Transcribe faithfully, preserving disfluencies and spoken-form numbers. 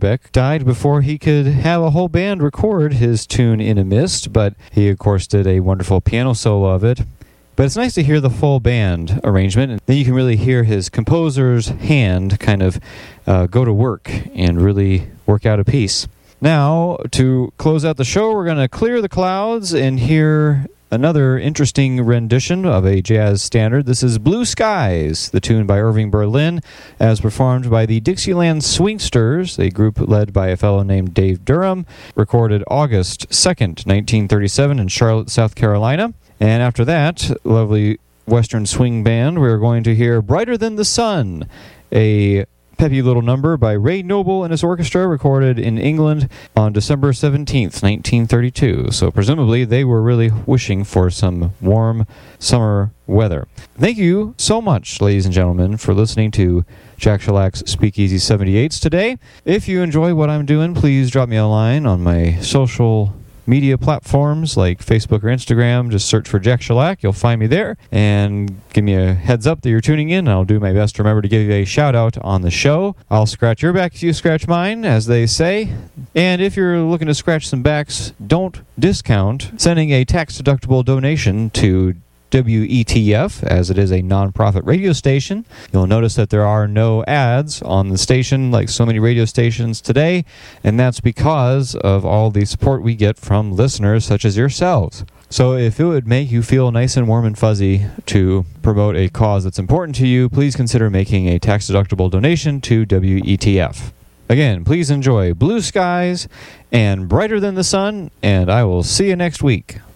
Beck died before he could have a whole band record his tune In a Mist, but he, of course, did a wonderful piano solo of it. But it's nice to hear the full band arrangement, and then you can really hear his composer's hand kind of uh, go to work and really work out a piece. Now, to close out the show, we're going to clear the clouds and hear another interesting rendition of a jazz standard. This is Blue Skies, the tune by Irving Berlin, as performed by the Dixieland Swingsters, a group led by a fellow named Dave Durham, recorded August second, nineteen thirty-seven in Charlotte, South Carolina. And after that, lovely Western swing band, we're going to hear Brighter Than the Sun, a peppy little number by Ray Noble and his orchestra, recorded in England on December seventeenth, nineteen thirty-two. So presumably they were really wishing for some warm summer weather. Thank you so much, ladies and gentlemen, for listening to Jack Shellack's Speakeasy seventy-eights today. If you enjoy what I'm doing, please drop me a line on my social media platforms like Facebook or Instagram. Just search for Jack Shellack. You'll find me there. And give me a heads up that you're tuning in. I'll do my best to remember to give you a shout out on the show. I'll scratch your back if you scratch mine, as they say. And if you're looking to scratch some backs, don't discount sending a tax-deductible donation to W E T F, as it is a non-profit radio station. You'll notice that there are no ads on the station like so many radio stations today, and that's because of all the support we get from listeners such as yourselves. So if it would make you feel nice and warm and fuzzy to promote a cause that's important to you, please consider making a tax-deductible donation to W E T F. Again, please enjoy Blue Skies and Brighter Than the Sun, and I will see you next week.